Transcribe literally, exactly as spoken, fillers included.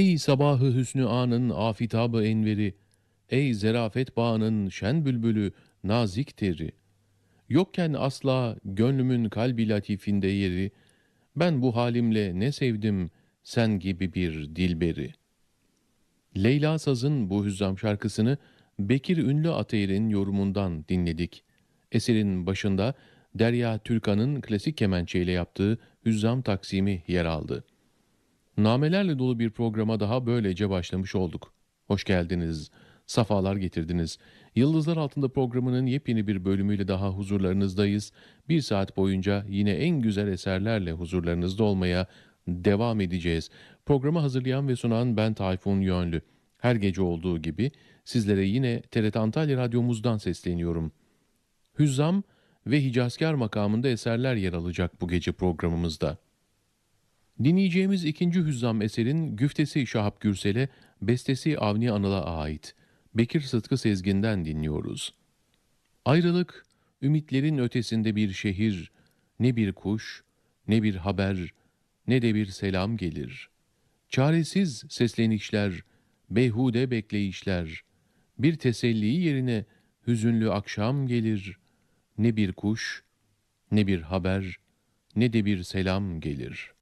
Ey sabahı hüsnü anın afitabı enveri, ey zerafet bağının şen bülbülü nazik teri. Yokken asla gönlümün kalbi latifinde yeri, ben bu halimle ne sevdim sen gibi bir dilberi. Leyla Saz'ın bu hüzzam şarkısını Bekir Ünlü Atayır'ın yorumundan dinledik. Eserin başında Derya Türkan'ın klasik kemençeyle yaptığı hüzzam taksimi yer aldı. Namelerle dolu bir programa daha böylece başlamış olduk. Hoş geldiniz, safalar getirdiniz. Yıldızlar Altında programının yepyeni bir bölümüyle daha huzurlarınızdayız. Bir saat boyunca yine en güzel eserlerle huzurlarınızda olmaya devam edeceğiz. Programı hazırlayan ve sunan ben Tayfun Yönlü. Her gece olduğu gibi sizlere yine T R T Antalya Radyomuzdan sesleniyorum. Hüzzam ve Hicazkar makamında eserler yer alacak bu gece programımızda. Dinleyeceğimiz ikinci hüzzam eserin güftesi Şahap Gürsel'e, bestesi Avni Anıl'a ait. Bekir Sıtkı Sezgin'den dinliyoruz. Ayrılık, ümitlerin ötesinde bir şehir, ne bir kuş, ne bir haber, ne de bir selam gelir. Çaresiz seslenişler, beyhude bekleyişler, bir teselli yerine hüzünlü akşam gelir, ne bir kuş, ne bir haber, ne de bir selam gelir.''